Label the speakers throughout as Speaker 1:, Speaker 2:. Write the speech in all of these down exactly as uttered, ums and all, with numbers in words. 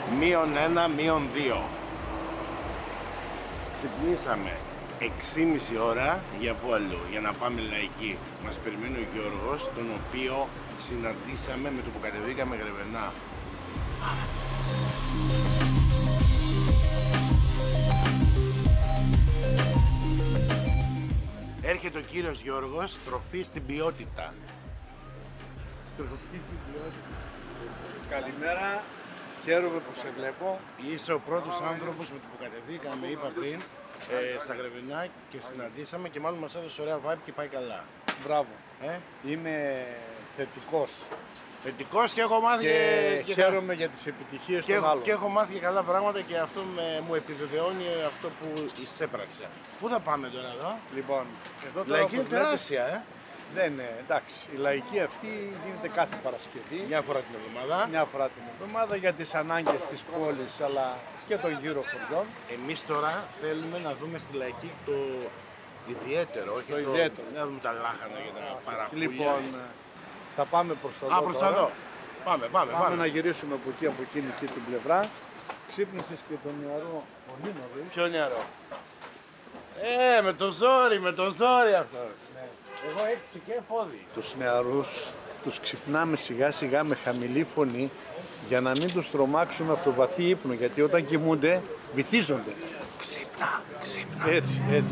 Speaker 1: μείον ένα, μείον δύο. Ξυπνήσαμε έξι και μισή ώρα για πού αλλού, για να πάμε Λαϊκή. Μας περιμένει ο Γιώργος, τον οποίο συναντήσαμε με το που κατεβήκαμε Γρεβενά. Έρχεται ο κύριος Γιώργος, τροφή στην ποιότητα.
Speaker 2: Τροφή στην ποιότητα. Καλημέρα, χαίρομαι που σε βλέπω.
Speaker 1: Είσαι ο πρώτος άνθρωπος με το που κατεβήκαμε, είπα πριν, ε, στα Γρεβενά και συναντήσαμε και μάλλον μας έδωσε ωραία vibe και πάει καλά.
Speaker 2: Μπράβο.
Speaker 1: Ε?
Speaker 2: Είμαι θετικός.
Speaker 1: Θετικός και έχω μάθει
Speaker 2: και,
Speaker 1: και,
Speaker 2: χαίρομαι για τις επιτυχίες
Speaker 1: και,
Speaker 2: των άλλων.
Speaker 1: και έχω μάθει και καλά πράγματα και αυτό με, μου επιβεβαιώνει αυτό που εισέπραξα. Πού θα πάμε τώρα εδώ?
Speaker 2: Λοιπόν, εδώ τώρα
Speaker 1: Λαϊκή είναι
Speaker 2: όπως βλέπεις,
Speaker 1: τεράστια, ε?
Speaker 2: δεν είναι, εντάξει, η Λαϊκή αυτή γίνεται κάθε Παρασκευή.
Speaker 1: Μια φορά την εβδομάδα.
Speaker 2: Μια φορά την εβδομάδα για τις ανάγκες της πόλης αλλά και των γύρω χωριών.
Speaker 1: Εμείς τώρα θέλουμε να δούμε στη Λαϊκή το ιδιαίτερο, όχι
Speaker 2: Το
Speaker 1: το,
Speaker 2: ιδιαίτερο.
Speaker 1: να δούμε τα λάχανα και τα παραπούλια.
Speaker 2: Λοιπόν, θα πάμε προς το
Speaker 1: Α, προς τα εδώ. Πάμε, πάμε,
Speaker 2: Πάμε
Speaker 1: πάμε.
Speaker 2: να γυρίσουμε από εκεί, από εκείνη εκεί την πλευρά. Ξύπνησες και τον νεαρό Πολύμα, δε.
Speaker 1: Ποιο νεαρό? Ε, με το ζόρι, με το ζόρι αυτός.
Speaker 2: Ναι.
Speaker 1: Εγώ έξι και πόδι.
Speaker 2: Τους νεαρούς τους ξυπνάμε σιγά σιγά με χαμηλή φωνή για να μην τους τρομάξουμε από το βαθύ ύπνο, γιατί όταν κοιμούνται βυθίζονται.
Speaker 1: Ξύπνα, ξύπνα.
Speaker 2: Έτσι, έτσι.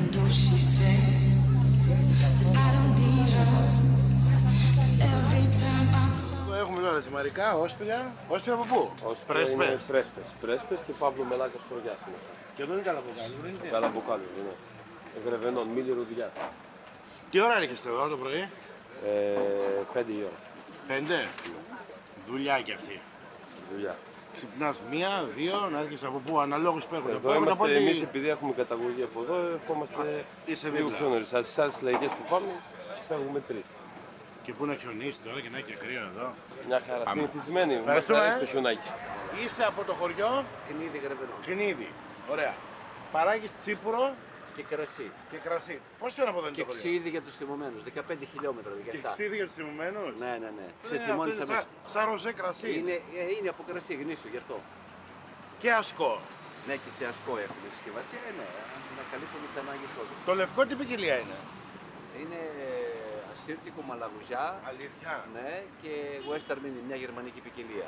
Speaker 1: Εδώ έχουμε τώρα ζυμαρικά, όσπρια. Όσπρια από πού?
Speaker 3: Πρέσπες.
Speaker 1: Πρέσπες.
Speaker 3: Πρέσπες. Πρέσπες και Παύλο Μελάκας Χωριάς είναι.
Speaker 1: Και εδώ είναι καλαμποκάλι, δεν είναι?
Speaker 3: Καλαμποκάλι, ναι. Γρεβενών, Μήλη Ρουδιάς.
Speaker 1: Τι ώρα έρχεστε εδώ το πρωί?
Speaker 3: Ε, πέντε η ώρα.
Speaker 1: Πέντε. Δουλειά κι αυτή.
Speaker 3: Δουλειά.
Speaker 1: Ξυπνάς μία, δύο, να έρχεσαι από πού, αναλόγως που έρχονται.
Speaker 3: Εδώ
Speaker 1: Που έρχονται
Speaker 3: είμαστε
Speaker 1: από ό,τι-
Speaker 3: εμείς, επειδή έχουμε καταγωγή από εδώ, ερχόμαστε
Speaker 1: είσαι
Speaker 3: λίγο
Speaker 1: δίπλα.
Speaker 3: πιο νωρίς. Στις άλλες λαϊκές που πάμε, έχουμε τρεις.
Speaker 1: Και πού να χιονίσει τώρα και να έχει και κρύο εδώ.
Speaker 3: Μια χαρά,
Speaker 1: Πάμε.
Speaker 3: συνηθισμένοι, μας
Speaker 1: Ευχαριστούμε,
Speaker 3: αρέσει
Speaker 1: ε.
Speaker 3: το χιονάκι.
Speaker 1: Είσαι από το χωριό
Speaker 4: Κνίδι Γρεβενών
Speaker 1: Κνίδι. Ωραία. Παράγεις τσίπουρο
Speaker 4: και κρασί.
Speaker 1: και κρασί. Πόση ώρα από εδώ είναι
Speaker 4: Και
Speaker 1: το χωριό?
Speaker 4: ξύδι για τους θυμωμένους, δεκαπέντε χιλιόμετρα,
Speaker 1: Και
Speaker 4: δεκαεπτά.
Speaker 1: ξύδι για τους θυμωμένους.
Speaker 4: Ναι, ναι, ναι.
Speaker 1: Ε,
Speaker 4: Σε
Speaker 1: αυτό
Speaker 4: θυμώνεις
Speaker 1: είναι
Speaker 4: αμέσως.
Speaker 1: σαν, σαν ροζέ κρασί.
Speaker 4: Είναι, ε, είναι από κρασί γνήσιο γι' αυτό.
Speaker 1: Και ασκό.
Speaker 4: Ναι, και σε ασκό έχουμε συσκευασία, ε, ναι, να καλύπτουμε τις ανάγκες όλες.
Speaker 1: Το λευκό τι ποικιλία είναι?
Speaker 4: Είναι ασύρτικο μαλαγουζιά,
Speaker 1: Αλήθεια.
Speaker 4: ναι, και western mini, μια γερμανική ποικιλία.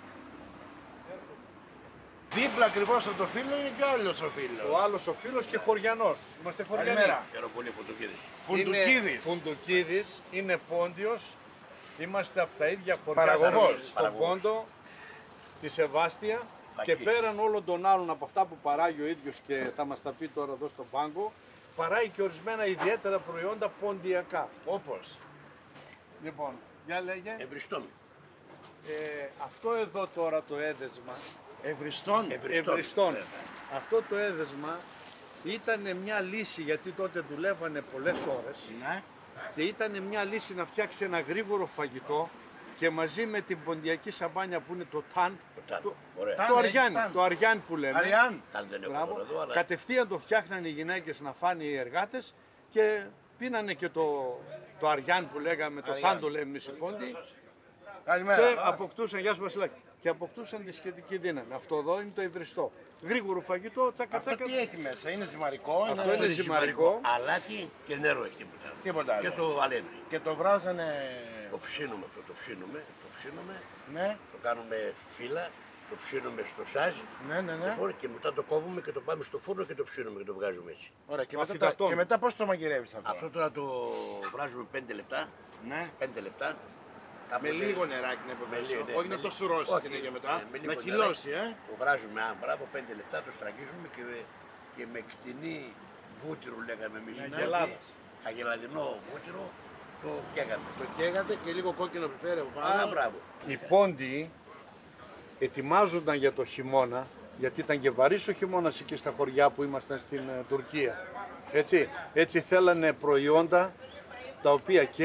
Speaker 1: Δίπλα ακριβώς από το φίλο είναι και ο άλλος ο φίλος.
Speaker 2: Ο άλλος ο φίλος και χωριανός. Είμαστε χωριανοί.
Speaker 1: Καλημέρα.
Speaker 3: Χαίρομαι πολύ, Φωτοκίδης.
Speaker 1: Φουντουκίδης.
Speaker 2: Φουντουκίδης, είναι Πόντιος. Είμαστε από τα ίδια χωριά.
Speaker 1: Παραγωγός.
Speaker 2: Στον Πόντο, τη Σεβάστια. Και πέραν όλων των άλλων από αυτά που παράγει ο ίδιος και θα μας τα πει τώρα εδώ στον πάγκο, παράγει και ορισμένα ιδιαίτερα προϊόντα ποντιακά.
Speaker 1: Όπως.
Speaker 2: Λοιπόν, για λέγε.
Speaker 3: Ευρυστών.
Speaker 2: Ε, αυτό εδώ τώρα το έδεσμα,
Speaker 1: Ευριστών.
Speaker 2: Ευρυστών, αυτό το έδεσμα ήταν μια λύση, γιατί τότε δουλεύανε πολλές ώρες
Speaker 1: Ναι.
Speaker 2: και ήταν μια λύση να φτιάξει ένα γρήγορο φαγητό και μαζί με την ποντιακή σαμπάνια που είναι το ταν, το,
Speaker 3: Ωραία.
Speaker 1: Ταν,
Speaker 2: το
Speaker 1: έχει
Speaker 2: αριάν,
Speaker 1: ταν.
Speaker 2: το αριάν που λέμε.
Speaker 1: Αριάν.
Speaker 3: Ταν δεν
Speaker 2: Μπράβο.
Speaker 3: έχω εδώ, αλλά
Speaker 2: Κατευθείαν το φτιάχνανε οι γυναίκες να φάνε οι εργάτες και πίνανε και το, το αριάν που λέγαμε, το
Speaker 1: Αριάν.
Speaker 2: ταν το λέμε εμείς οι Πόντιοι,
Speaker 1: Καλημέρα.
Speaker 2: και αποκτούσαν, γεια σου Βασιλάκη, και αποκτούσαν τη σχετική δύναμη. Αυτό εδώ είναι το ευρυστό. Γρήγορο φαγητό, τσακα
Speaker 1: Αυτό
Speaker 2: τσακα.
Speaker 1: τι έχει μέσα, είναι ζυμαρικό,
Speaker 2: Αυτό είναι ζυμαρικό.
Speaker 3: αλάτι και νερό έχει τίποτα.
Speaker 1: Τίποτα άλλο.
Speaker 3: Και το αλεύρι.
Speaker 1: Και το βράζανε.
Speaker 3: Το ψήνουμε αυτό, το ψήνουμε, το ψήνουμε,
Speaker 1: Ναι,
Speaker 3: το κάνουμε φύλλα, το ψήνουμε στο σάζ.
Speaker 1: ναι, ναι. ναι.
Speaker 3: Λοιπόν, και μετά το κόβουμε και το πάμε στο φούρνο και το ψήνουμε και το βγάζουμε έτσι.
Speaker 1: Ωραία, και
Speaker 2: Μα
Speaker 1: μετά,
Speaker 2: φυτατών.
Speaker 1: και μετά πώς το μαγειρεύεις αυτό?
Speaker 3: Αυτό τώρα το βράζουμε πέντε λεπτά.
Speaker 1: Ναι.
Speaker 3: πέντε λεπτά.
Speaker 1: Με
Speaker 3: Κάποτε-
Speaker 1: λίγο νεράκι να
Speaker 3: με
Speaker 1: υποβέσω.
Speaker 3: λίγο, ναι,
Speaker 1: Όχι
Speaker 3: με
Speaker 1: να το
Speaker 3: λίγο.
Speaker 1: σουρώσεις
Speaker 3: Όχι,
Speaker 1: συνέχεια μετά.
Speaker 3: ναι, με λίγο
Speaker 1: Να
Speaker 3: νεράκι.
Speaker 1: χυλώσει, ε.
Speaker 3: Το βράζουμε, αν μπράβο, πέντε λεπτά, το στραγγίζουμε και, και με κτηνή βούτυρο λέγαμε εμείς.
Speaker 2: Με
Speaker 3: ναι,
Speaker 2: αγελάδας.
Speaker 3: Αγελαδινό βούτυρο το καίγαμε.
Speaker 1: Το καίγατε και λίγο κόκκινο πιπέρι από πάνω.
Speaker 3: Α, μπράβο.
Speaker 2: Οι Πόντιοι ετοιμάζονταν για το χειμώνα, γιατί ήταν και βαρύς ο χειμώνας εκεί στα χωριά που ήμασταν στην ε, Τουρκία. Έτσι, έτσι θέλανε προϊόντα τα οποία και